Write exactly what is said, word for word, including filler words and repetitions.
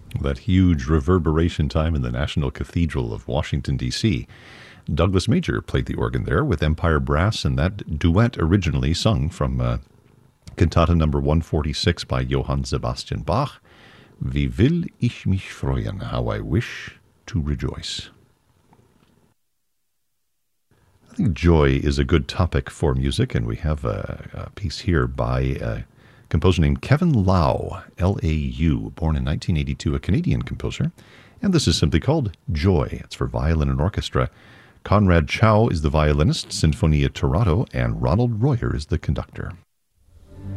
That huge reverberation time in the National Cathedral of Washington, D C Douglas Major played the organ there with Empire Brass, and that duet originally sung from uh, Cantata number one forty-six by Johann Sebastian Bach, Wie will ich mich freuen, how I wish to rejoice. I think joy is a good topic for music, and we have a, a piece here by a composer named Kevin Lau, L A U, born in nineteen eighty-two, a Canadian composer, and this is simply called Joy. It's for violin and orchestra. Conrad Chow is the violinist, Sinfonia Toronto, and Ronald Royer is the conductor.